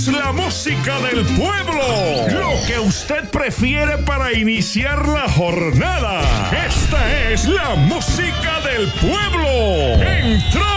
La música del pueblo, lo que usted prefiere para iniciar la jornada. Esta es la música del pueblo. ¡Entró!